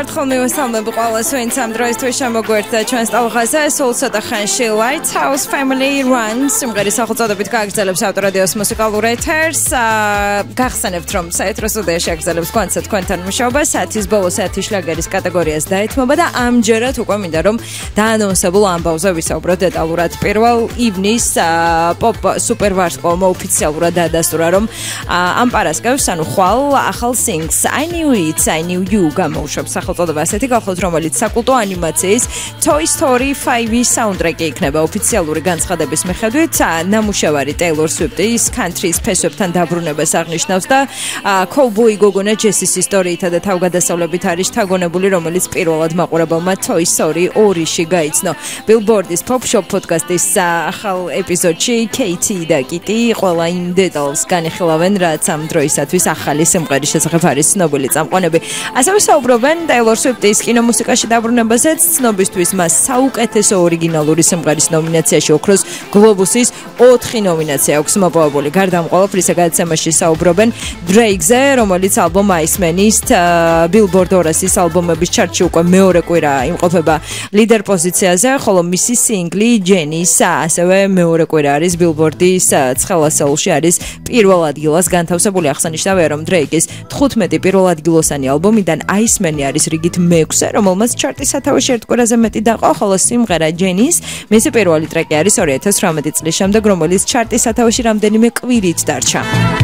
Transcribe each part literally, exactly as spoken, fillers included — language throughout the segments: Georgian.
ერთხელ მივესალმები ყველას, ვინც ამ დროისთვის შემოგვერთა ჩვენს ტალღაზე, სულ ცოტა ხანში Lighthouse Family Run სიმღერის სახელწოდებით გააგრძელებს ავტორადიოს მუსიკალურ ეთერს. გახსენებთ, რომ საეთრო სტუდიაში აგრძელებს კონცერტ თქვენთან მუშაობა, საათის ბოლოს საათის შლაგერის კატეგორიას დაეთმობა და ამჯერად უკვე მინდა რომ დაანონსებულ ამბავზე ვისაუბროთ დეტალურად. პირველ ივნის პოპ სუპერვარსკვლავმა ოფიციალურად დაადასტურა, რომ ამ პარასკევს, ანუ ხვალ ახალ სინგლს I Knew It, I Knew You გამოუშვებს სახელწოდება ასეთი გახლავთ, რომელიც საკულტო ანიმაციის Toy Story five-ის საუნდტრეკი იქნება ოფიციალური განცხადების მიხედვით. ნამუშევარი Taylor Swift-ის country-ის ფესვებთან დაბრუნებას აღნიშნავს და Cowboy გოგონა Jess-ის ისტორიითა და თავგადასავლებით არის შთაგონებული, რომელიც პირველად მაყურებელმა Toy Story two-ში გაიცნო. Billboard-ის Pop Shop podcast-ის ახალ ეპიზოდში Katie და Kitty ყველა იმ დეტალს განიხილავენ, რაც ამ დროისათვის ახალი სიმღერის შესახებ არის ცნობილი წამყვანები. ასევე საუბრობენ Taylor Swift-ის კინომუსიკაში დაბრუნებაზეც, ცნობისთვის მას საუკეთესო ორიგინალური სიმღერის ნომინაციაში ოქროს გლობუსის ოთხი ნომინაცია აქვს მოპოვებული. გარდა ამ ყველაფრისა გადაცემაში საუბრობენ Drake-ზე, რომელიც ალბომ Iceman-ის Billboard ორასის ალბომების ჩარტში უკვე მეორე კვირა იმყოფება ლიდერ პოზიციაზე, ხოლო მისი სინგლი Jenny-ის ასევე მეორე კვირა არის Billboard-ის ცხელასეულში არის პირველ ადგილას განთავსებული. აღსანიშნავია, რომ Drake-ის თხუთმეტი პირველ ადგილოსანი ალბომიდან Iceman-ი არის რიგით მეექვსე, რომელმაც ჩარტის სათავეში ერთ კვირაზე მეტი დაყო, ხოლო სიმღერა Jenny-ის მისი პირველი ტრეკი არის ორი ათას თვრამეტი წლის შემდეგ, რომელიც ჩარტის სათავეში რამდენიმე კვირით დარჩა.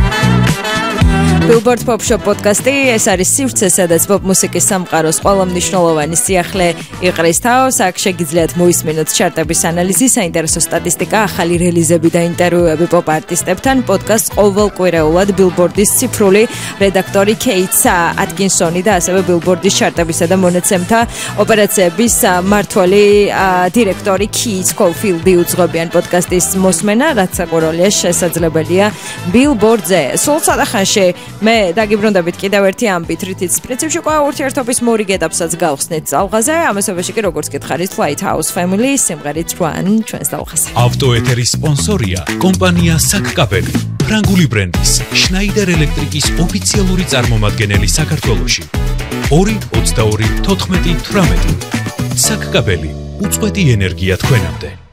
Billboard Pop Shop podcast-ი ეს არის სივრცე, სადაც pop მუსიკის სამყაროს ყველა მნიშვნელოვანი სიახლე იყრის თავს. აქ შეგიძლიათ მოისმინოთ ჩარტების ანალიზი, საინტერესო სტატისტიკა, ახალი რელიზები და ინტერვიუები pop არტისტებთან. Podcast ყოველკვირეულად Billboard-ის ციფრული რედაქტორი Kate Atkinson-ი და ასევე Billboard-ის ჩარტებისა და მონაცემთა ოპერაციების მმართველი დირექტორი Keith Caulfield-ი უძღვებიან podcast-ის მოსმენა, რაც საკურველია შესაძლებელია Billboard-ზე. სულ ცოტა ხანში მე დაგიბრუნდებით კიდევ ერთი ამბით, რითიც პრინციპში ყველა ურთიერთობის მორიგ ეტაპსაც გავხსნით წალღაზე. ამასობაში კი როგორც გითხარით Lighthouse Family სიმღერით Run ჩვენს ტალღაზე. ავტოეთერის სპონსორია კომპანია საკკაბელი, ფრანგული ბრენდის Schneider Electric-ის ოფიციალური წარმომადგენელი საქართველოში. ორი ოცდაორი თოთხმეტი თვრამეტი. საკკაბელი, უწყვეტი ენერგია თქვენამდე.